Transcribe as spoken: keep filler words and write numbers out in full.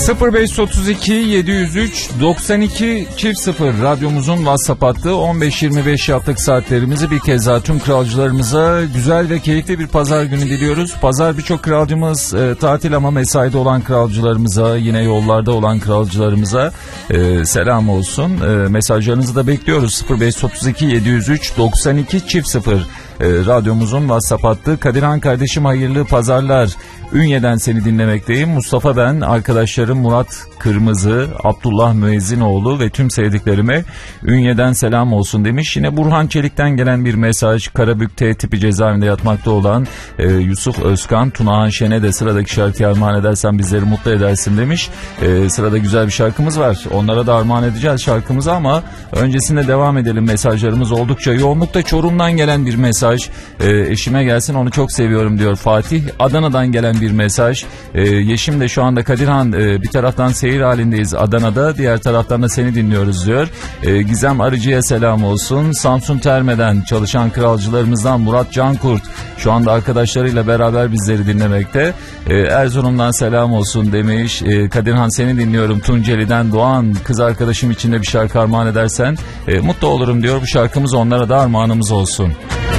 sıfır beş otuz iki yedi yüz üç doksan iki çift sıfır radyomuzun WhatsApp hattı. on beş yirmi beş yaptık saatlerimizi bir kez daha tüm kralcılarımıza güzel ve keyifli bir pazar günü diliyoruz. Pazar birçok kralcımız e, tatil ama mesaide olan kralcılarımıza, yine yollarda olan kralcılarımıza e, selam olsun. E, mesajlarınızı da bekliyoruz. sıfır beş otuz iki yedi yüz üç doksan iki çift sıfır e, radyomuzun WhatsApp hattı. Kadirhan kardeşim hayırlı pazarlar. Ünye'den seni dinlemekteyim. Mustafa ben, arkadaşlarım Murat Kırmızı, Abdullah Müezzinoğlu ve tüm sevdiklerime Ünye'den selam olsun demiş. Yine Burhan Çelik'ten gelen bir mesaj. Karabük T tipi cezaevinde yatmakta olan e, Yusuf Özkan, Tunahan Şen'e de sıradaki şarkıyı armağan edersen bizleri mutlu edersin demiş. E, sırada güzel bir şarkımız var. Onlara da armağan edeceğiz şarkımızı ama öncesinde devam edelim. Mesajlarımız oldukça yoğunlukta. Çorum'dan gelen bir mesaj. E, eşime gelsin onu çok seviyorum diyor Fatih. Adana'dan gelen bir mesaj. Ee, Yeşim de şu anda Kadirhan e, bir taraftan seyir halindeyiz Adana'da, diğer taraftan da seni dinliyoruz diyor. Ee, Gizem Arıcı'ya selam olsun. Samsun Terme'den çalışan kralcılarımızdan Murat Cankurt şu anda arkadaşlarıyla beraber bizleri dinlemekte. Ee, Erzurum'dan selam olsun demiş. Ee, Kadirhan seni dinliyorum. Tunceli'den Doğan, kız arkadaşım için de bir şarkı armağan edersen e, mutlu olurum diyor. Bu şarkımız onlara da armağanımız olsun.